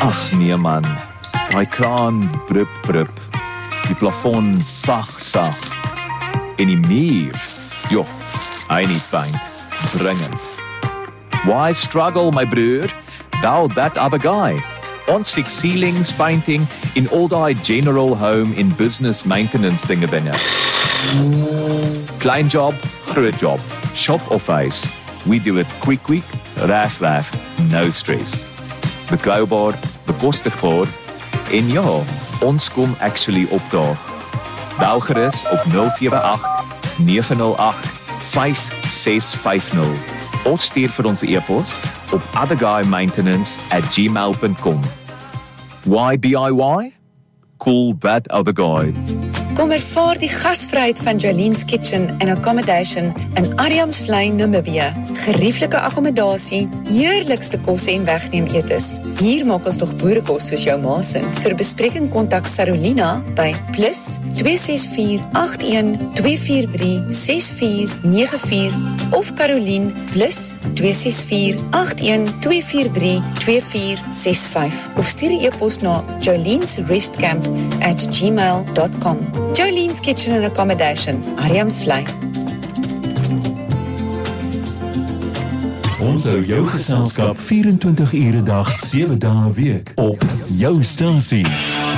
Ag nee man, daai kraan drup drup, die plafon sag. En die muur, joh, hy nie paint, dringend. Why struggle, my broer? Thou that other guy. Ons six ceilings painting in all die general home in business maintenance dinge binne. Klein job, groot job, shop of face. We do it quick, raf, no stress. Betrouwbaar, bekostigbaar en ja, ons kom actually opdaag. Bel gerus op 078 908 5650 of stuur vir ons e-pos op otherguymaintenance@gmail.com. Why DIY? Cool that other guy. Kom ervaar die gasvryheid van Jolene's Kitchen and Accommodation in Adamsvlei, Namibië. Gerieflike akkommodasie, heerlikste kosse en wegneem etes. Hier maak ons nog boerekos soos jou maasin. Vir bespreking kontak Sarolina by +264 81 243 6494 of Caroline +264 81 243 2465 of stuur 'n e-pos na jolenesrestcamp@gmail.com. Jolene's Kitchen and Accommodation, Adamsvlei. Ons hou jou geselskap 24 ure 'n dag, 7 dae 'n week op jou stasie.